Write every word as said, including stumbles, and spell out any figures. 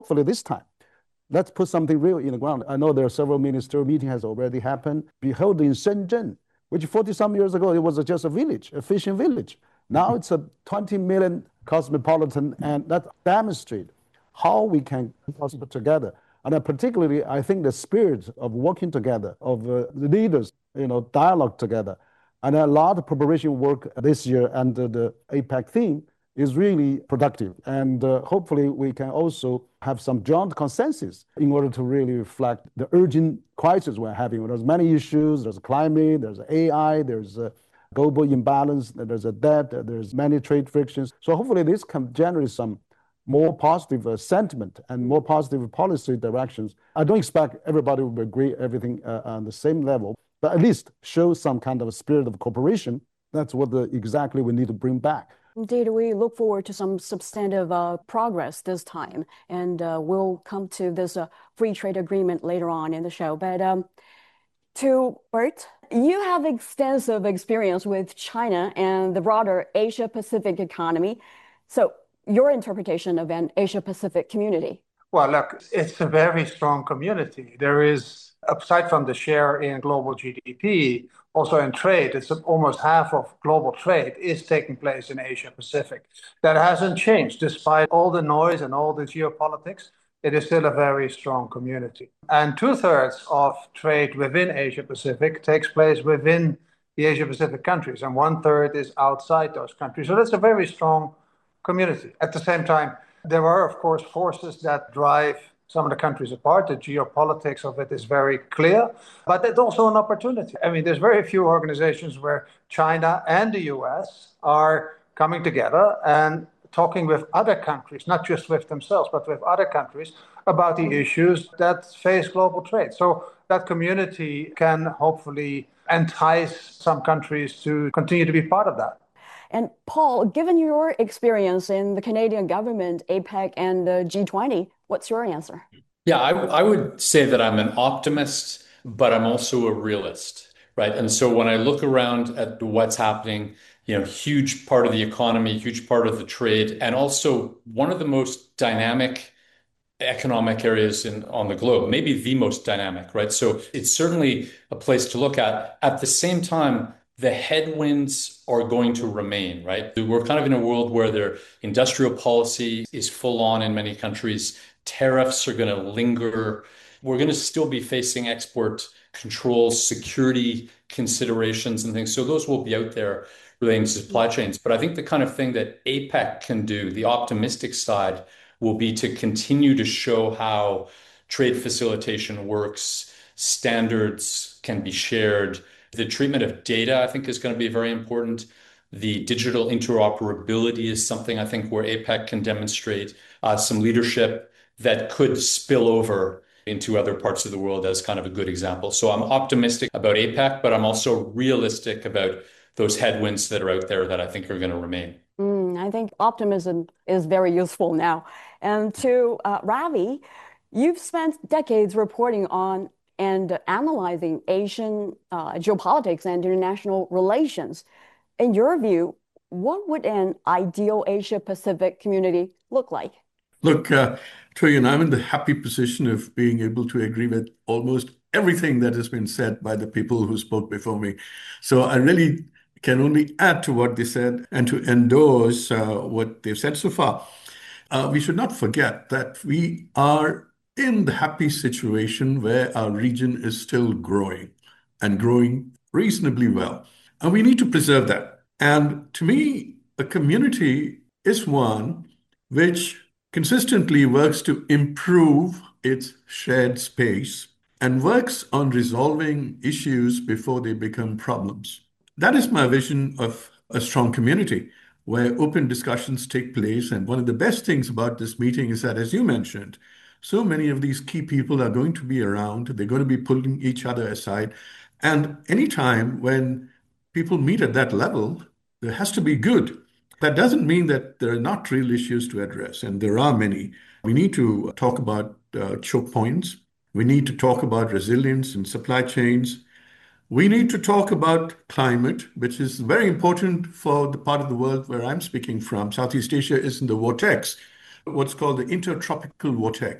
Hopefully this time, let's put something real in the ground. I know there are several ministerial meetings has already happened. Be held in Shenzhen, which forty some years ago, it was just a village, a fishing village. Now it's a twenty million cosmopolitan, and that demonstrates how we can prosper together. And then particularly, I think the spirit of working together, of uh, the leaders, you know, dialogue together, and a lot of preparation work this year under the APEC theme is really productive. And uh, hopefully we can also have some joint consensus in order to really reflect the urgent crisis we're having. There's many issues, there's climate, there's A I, there's a global imbalance, there's a debt, there's many trade frictions. So hopefully this can generate some more positive uh, sentiment and more positive policy directions. I don't expect everybody will agree everything uh, on the same level, but at least show some kind of a spirit of cooperation. That's what the, exactly we need to bring back. Indeed, we look forward to some substantive uh, progress this time, and uh, we'll come to this uh, free trade agreement later on in the show. But um, to Bert, you have extensive experience with China and the broader Asia-Pacific economy. So your interpretation of an Asia-Pacific community? Well, look, it's a very strong community. There is, aside from the share in global G D P, also in trade, it's almost half of global trade is taking place in Asia Pacific. That hasn't changed despite all the noise and all the geopolitics. It is still a very strong community. And two thirds of trade within Asia Pacific takes place within the Asia Pacific countries, and one third is outside those countries. So that's a very strong community. At the same time, there are, of course, forces that drive some of the countries apart. The geopolitics of it is very clear, but it's also an opportunity. I mean, there's very few organizations where China and the U S are coming together and talking with other countries, not just with themselves, but with other countries about the issues that face global trade. So that community can hopefully entice some countries to continue to be part of that. And Paul, given your experience in the Canadian government, APEC, and the G twenty, what's your answer? Yeah, I, I would say that I'm an optimist, but I'm also a realist, right? And so when I look around at what's happening, you know, huge part of the economy, huge part of the trade, and also one of the most dynamic economic areas in on the globe, maybe the most dynamic, right? So it's certainly a place to look at. At the same time, the headwinds are going to remain, right? We're kind of in a world where their industrial policy is full on in many countries. Tariffs are going to linger. We're going to still be facing export controls, security considerations and things. So those will be out there relating to supply chains. But I think the kind of thing that APEC can do, the optimistic side, will be to continue to show how trade facilitation works, standards can be shared. The treatment of data, I think, is going to be very important. The digital interoperability is something I think where APEC can demonstrate uh, some leadership that could spill over into other parts of the world as kind of a good example. So I'm optimistic about APEC, but I'm also realistic about those headwinds that are out there that I think are going to remain. Mm, I think optimism is very useful now. And to uh, Ravi, you've spent decades reporting on and analyzing Asian uh, geopolitics and international relations. In your view, what would an ideal Asia-Pacific community look like? Look, uh, Truyen, I'm in the happy position of being able to agree with almost everything that has been said by the people who spoke before me. So I really can only add to what they said and to endorse uh, what they've said so far. Uh, we should not forget that we are in the happy situation where our region is still growing and growing reasonably well. And we need to preserve that. And to me, a community is one which consistently works to improve its shared space and works on resolving issues before they become problems. That is my vision of a strong community where open discussions take place. And one of the best things about this meeting is that, as you mentioned, so many of these key people are going to be around. They're going to be pulling each other aside. And anytime when people meet at that level, there has to be good. That doesn't mean that there are not real issues to address, and there are many. We need to talk about uh, choke points. We need to talk about resilience in supply chains. We need to talk about climate, which is very important for the part of the world where I'm speaking from. Southeast Asia is in the vortex. what's called the intertropical vortex.